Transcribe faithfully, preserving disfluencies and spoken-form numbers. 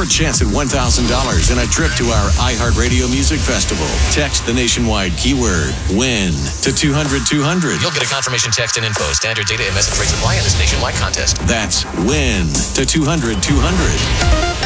your chance at one thousand dollars and a trip to our iHeartRadio Music Festival. Text the nationwide keyword WIN to two hundred two hundred. You'll get a confirmation text and info. Standard data and message rates apply in this nationwide contest. That's WIN to two hundred two hundred.